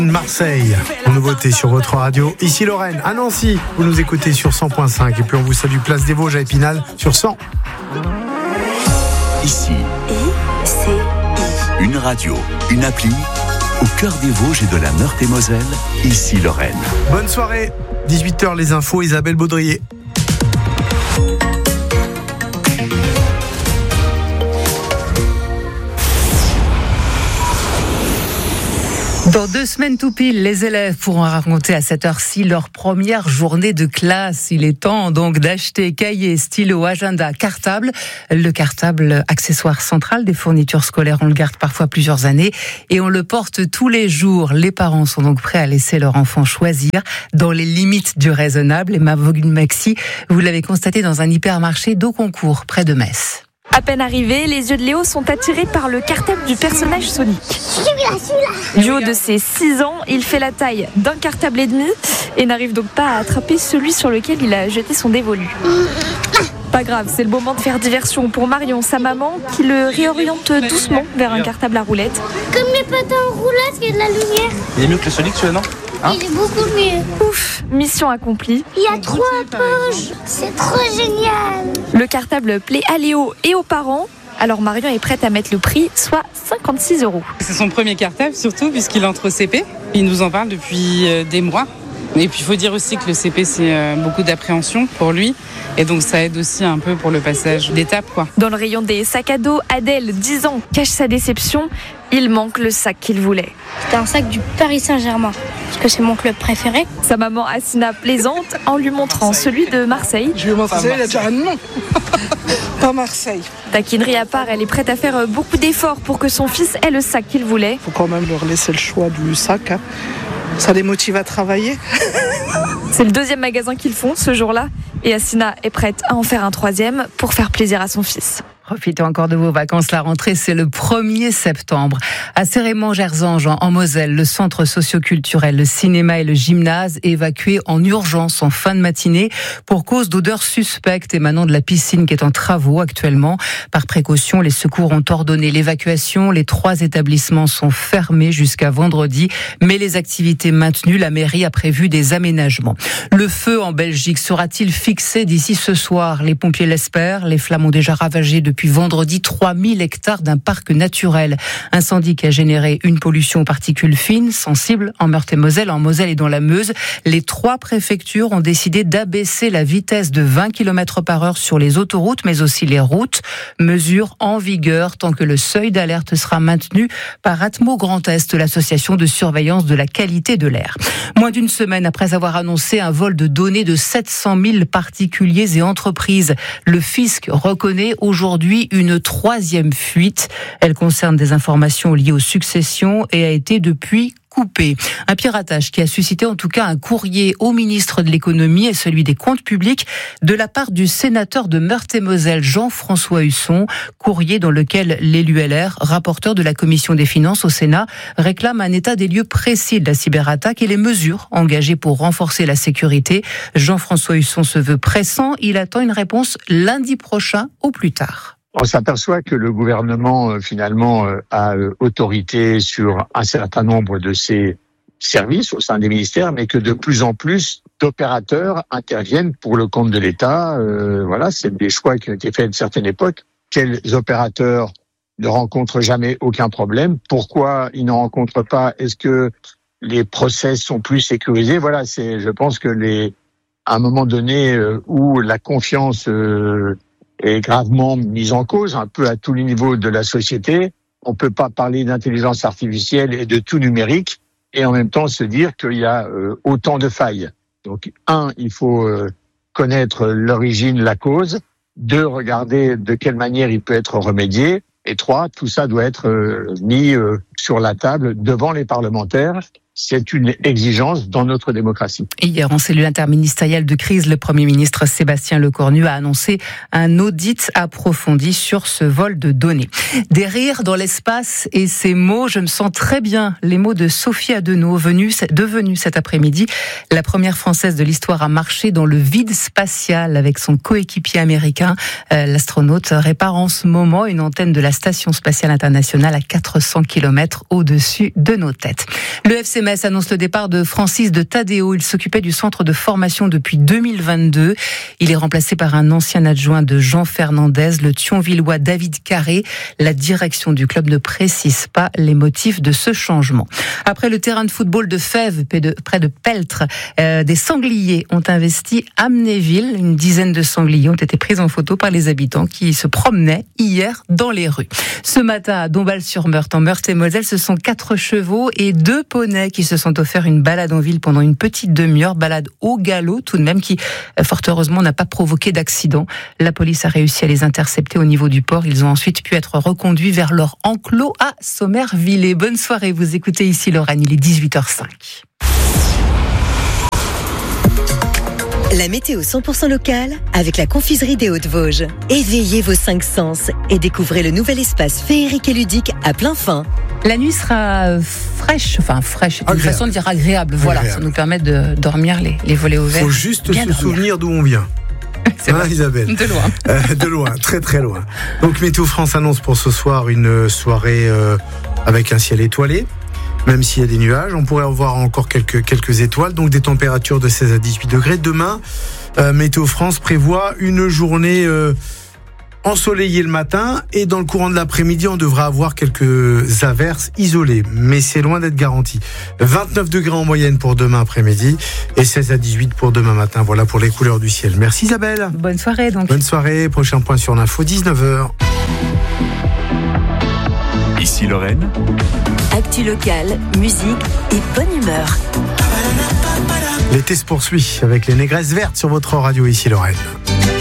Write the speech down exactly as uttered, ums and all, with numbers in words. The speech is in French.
Marseille, en nouveauté sur votre radio. Ici Lorraine, à Nancy, vous nous écoutez sur cent point cinq. Et puis on vous salue place des Vosges à Épinal sur cent. Ici, I C I. Une radio, une appli, au cœur des Vosges et de la Meurthe-et-Moselle. Ici Lorraine. Bonne soirée, dix-huit heures les infos, Isabelle Baudrier. Dans deux semaines tout pile, les élèves pourront raconter à cette heure-ci leur première journée de classe. Il est temps donc d'acheter cahiers, stylos, agenda, cartable. Le cartable, accessoire central des fournitures scolaires, on le garde parfois plusieurs années et on le porte tous les jours. Les parents sont donc prêts à laisser leur enfant choisir dans les limites du raisonnable. Et Mavogune Maxi, vous l'avez constaté dans un hypermarché d'Auconcourt, près de Metz. À peine arrivé, les yeux de Léo sont attirés par le cartable du personnage Sonic. Celui-là, celui-là. Du haut de ses six ans, il fait la taille d'un cartable et demi et n'arrive donc pas à attraper celui sur lequel il a jeté son dévolu. Pas grave, c'est le moment de faire diversion pour Marion, sa maman, qui le réoriente doucement vers un cartable à roulettes. Comme les patins en roulette, il y a de la lumière. Il est mieux que le Sonic, celui-là, non hein Il est beaucoup mieux. Ouf, mission accomplie. Il y a trois poches, c'est trop génial. Le cartable plaît à Léo et aux parents. Alors Marion est prête à mettre le prix, soit cinquante-six euros. C'est son premier cartable surtout puisqu'il entre au C P. Il nous en parle depuis des mois. Et puis il faut dire aussi que le C P c'est beaucoup d'appréhension pour lui. Et donc ça aide aussi un peu pour le passage d'étape, quoi. Dans le rayon des sacs à dos, Adèle, dix ans, cache sa déception. Il manque le sac qu'il voulait. C'était un sac du Paris Saint-Germain, parce que c'est mon club préféré. Sa maman Assina plaisante en lui montrant celui de Marseille. Je vais Marseille, il a déjà un nom. Pas Marseille. Taquinerie à part, elle est prête à faire beaucoup d'efforts pour que son fils ait le sac qu'il voulait. Faut quand même leur laisser le choix du sac, hein. Ça les motive à travailler. C'est le deuxième magasin qu'ils font ce jour-là et Assina est prête à en faire un troisième pour faire plaisir à son fils. Profitez encore de vos vacances. La rentrée, c'est le premier septembre. À Cérémont-Gerzange, en Moselle, le centre socioculturel, le cinéma et le gymnase évacués en urgence en fin de matinée pour cause d'odeurs suspectes émanant de la piscine qui est en travaux actuellement. Par précaution, les secours ont ordonné l'évacuation. Les trois établissements sont fermés jusqu'à vendredi, mais les activités maintenues. La mairie a prévu des aménagements. Le feu en Belgique sera-t-il fixé d'ici ce soir? Les pompiers l'espèrent. Les flammes ont déjà ravagé depuis vendredi trois mille hectares d'un parc naturel. Incendie qui a généré une pollution aux particules fines, sensible en Meurthe-et-Moselle, en Moselle et dans la Meuse. Les trois préfectures ont décidé d'abaisser la vitesse de vingt kilomètres par heure sur les autoroutes, mais aussi les routes. Mesure en vigueur tant que le seuil d'alerte sera maintenu par Atmo Grand Est, l'association de surveillance de la qualité de l'air. Moins d'une semaine après avoir annoncé un vol de données de sept cent mille particuliers et entreprises, le fisc reconnaît aujourd'hui une troisième fuite. Elle concerne des informations liées aux successions et a été depuis coupé. Un piratage qui a suscité en tout cas un courrier au ministre de l'économie et celui des comptes publics de la part du sénateur de Meurthe-et-Moselle, Jean-François Husson. Courrier dans lequel l'élu L R, rapporteur de la commission des finances au Sénat, réclame un état des lieux précis de la cyberattaque et les mesures engagées pour renforcer la sécurité. Jean-François Husson se veut pressant. Il attend une réponse lundi prochain au plus tard. On s'aperçoit que le gouvernement, finalement, a autorité sur un certain nombre de ses services au sein des ministères, mais que de plus en plus d'opérateurs interviennent pour le compte de l'État. Euh, voilà, c'est des choix qui ont été faits à une certaine époque. Quels opérateurs ne rencontrent jamais aucun problème? Pourquoi ils n'en rencontrent pas? Est-ce que les process sont plus sécurisés? Voilà, c'est, je pense que les, à un moment donné euh, où la confiance euh, est gravement mise en cause, un peu à tous les niveaux de la société. On peut pas parler d'intelligence artificielle et de tout numérique et en même temps se dire qu'il y a euh, autant de failles. Donc, un, il faut euh, connaître l'origine, la cause. Deux, regarder de quelle manière il peut être remédié. Et trois, tout ça doit être euh, mis euh, sur la table devant les parlementaires. C'est une exigence dans notre démocratie. Hier, en cellule interministérielle de crise, le Premier ministre Sébastien Lecornu a annoncé un audit approfondi sur ce vol de données. Des rires dans l'espace et ces mots, je me sens très bien. Les mots de Sophie Adenau, venue, devenue cet après-midi la première Française de l'histoire à marcher dans le vide spatial avec son coéquipier américain. L'astronaute répare en ce moment une antenne de la Station spatiale internationale à quatre cents kilomètres mètres au-dessus de nos têtes. Le F C Metz annonce le départ de Francis de Tadeo. Il s'occupait du centre de formation depuis deux mille vingt-deux. Il est remplacé par un ancien adjoint de Jean Fernandez, le Thionvillois David Carré. La direction du club ne précise pas les motifs de ce changement. Après le terrain de football de Fèves, près de Peltre, euh, des sangliers ont investi Amnéville. Une dizaine de sangliers ont été pris en photo par les habitants qui se promenaient hier dans les rues. Ce matin, à Dombasle-sur-Meurthe, en Meurthe-et-Moselle, ce sont quatre chevaux et deux poneys qui se sont offerts une balade en ville pendant une petite demi-heure, balade au galop tout de même, qui fort heureusement n'a pas provoqué d'accident. La police a réussi à les intercepter au niveau du port. Ils ont ensuite pu être reconduits vers leur enclos à Sommervillers. Bonne soirée, vous écoutez ici Lorraine, il est dix-huit heures cinq. La météo cent pour cent locale avec la confiserie des Hauts-de-Vosges. Éveillez vos cinq sens et découvrez le nouvel espace féerique et ludique à plein fin. La nuit sera fraîche, enfin fraîche, c'est une façon de dire agréable. Voilà, agréable. Ça nous permet de dormir les, les volets ouverts. Il faut juste se dormir. souvenir d'où on vient. C'est hein, vrai. Isabelle. De loin. Euh, de loin, très très loin. Donc Météo France annonce pour ce soir une soirée euh, avec un ciel étoilé. Même s'il y a des nuages, on pourrait avoir encore quelques, quelques étoiles, donc des températures de seize à dix-huit degrés. Demain, euh, Météo France prévoit une journée euh, ensoleillée le matin et dans le courant de l'après-midi, on devra avoir quelques averses isolées, mais c'est loin d'être garanti. vingt-neuf degrés en moyenne pour demain après-midi et seize à dix-huit pour demain matin. Voilà pour les couleurs du ciel. Merci Isabelle. Bonne soirée donc. Bonne soirée, prochain point sur l'info, dix-neuf heures. Ici Lorraine. Actu locale, musique et bonne humeur. L'été se poursuit avec les négresses vertes sur votre radio ici Lorraine.